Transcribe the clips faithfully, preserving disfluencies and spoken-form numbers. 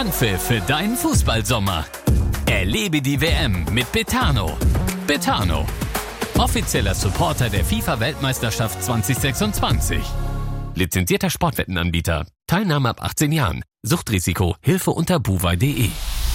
Anpfiff für deinen Fußballsommer. Erlebe die W M mit Betano. Betano, offizieller Supporter der FIFA-Weltmeisterschaft zwanzig sechsundzwanzig. Lizenzierter Sportwettenanbieter. Teilnahme ab achtzehn Jahren. Suchtrisiko. Hilfe unter buwei punkt de.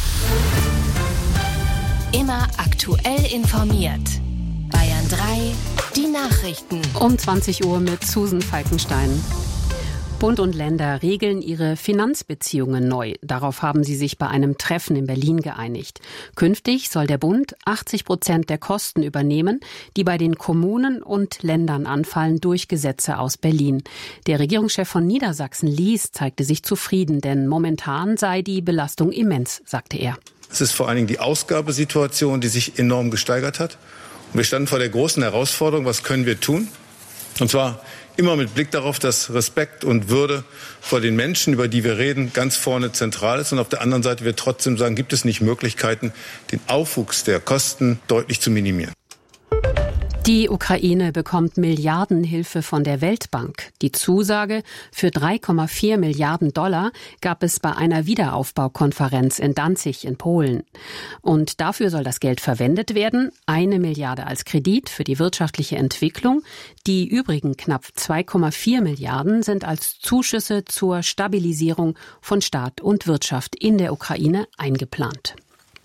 Immer aktuell informiert. Bayern drei, die Nachrichten. Um zwanzig Uhr mit Susan Falkenstein. Bund und Länder regeln ihre Finanzbeziehungen neu. Darauf haben sie sich bei einem Treffen in Berlin geeinigt. Künftig soll der Bund achtzig Prozent der Kosten übernehmen, die bei den Kommunen und Ländern anfallen, durch Gesetze aus Berlin. Der Regierungschef von Niedersachsen, Lies, zeigte sich zufrieden, denn momentan sei die Belastung immens, sagte er. Es ist vor allen Dingen die Ausgabesituation, die sich enorm gesteigert hat. Und wir standen vor der großen Herausforderung, was können wir tun? Und zwar immer mit Blick darauf, dass Respekt und Würde vor den Menschen, über die wir reden, ganz vorne zentral ist. Und auf der anderen Seite wir trotzdem sagen, gibt es nicht Möglichkeiten, den Aufwuchs der Kosten deutlich zu minimieren. Die Ukraine bekommt Milliardenhilfe von der Weltbank. Die Zusage für drei Komma vier Milliarden Dollar gab es bei einer Wiederaufbaukonferenz in Danzig in Polen. Und dafür soll das Geld verwendet werden. Eine Milliarde als Kredit für die wirtschaftliche Entwicklung. Die übrigen knapp zwei Komma vier Milliarden sind als Zuschüsse zur Stabilisierung von Staat und Wirtschaft in der Ukraine eingeplant.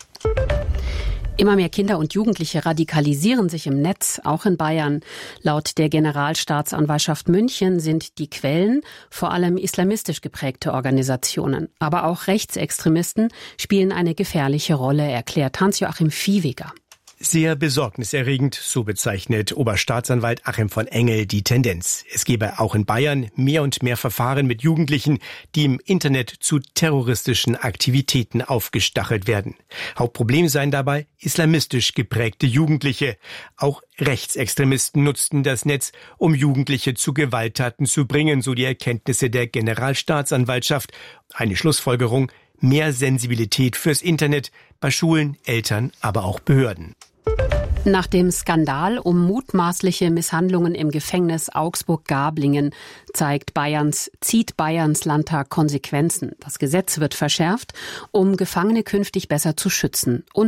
Immer mehr Kinder und Jugendliche radikalisieren sich im Netz, auch in Bayern. Laut der Generalstaatsanwaltschaft München sind die Quellen vor allem islamistisch geprägte Organisationen. Aber auch Rechtsextremisten spielen eine gefährliche Rolle, erklärt Hans-Joachim Viehweger. Sehr besorgniserregend, so bezeichnet Oberstaatsanwalt Achim von Engel die Tendenz. Es gebe auch in Bayern mehr und mehr Verfahren mit Jugendlichen, die im Internet zu terroristischen Aktivitäten aufgestachelt werden. Hauptproblem seien dabei islamistisch geprägte Jugendliche. Auch Rechtsextremisten nutzten das Netz, um Jugendliche zu Gewalttaten zu bringen, so die Erkenntnisse der Generalstaatsanwaltschaft. Eine Schlussfolgerung: mehr Sensibilität fürs Internet bei Schulen, Eltern, aber auch Behörden. Nach dem Skandal um mutmaßliche Misshandlungen im Gefängnis Augsburg-Gablingen zeigt Bayerns, zieht Bayerns Landtag Konsequenzen. Das Gesetz wird verschärft, um Gefangene künftig besser zu schützen. Und